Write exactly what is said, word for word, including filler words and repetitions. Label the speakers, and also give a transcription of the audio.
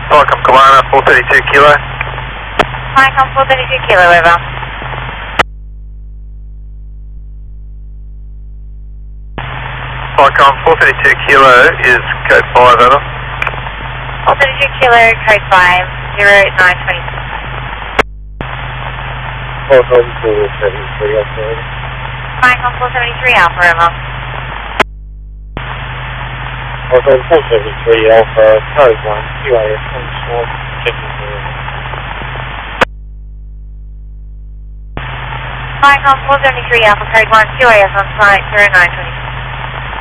Speaker 1: Welcome, Kalana, four thirty-two kilo.
Speaker 2: Welcome, four thirty-two kilo, over.
Speaker 1: Welcome, four thirty-two kilo is code five, over.
Speaker 2: four thirty-two kilo, code five, zero nine two six.
Speaker 3: Welcome, four seventy-three Alpha, over.
Speaker 2: Welcome, four seventy-three Alpha, over.
Speaker 3: Welcome, four seventy-three Alpha, code one, Q A S on swap, checking for over.
Speaker 2: Welcome, four seventy-three Alpha, code one, Q A S on site, zero nine two six.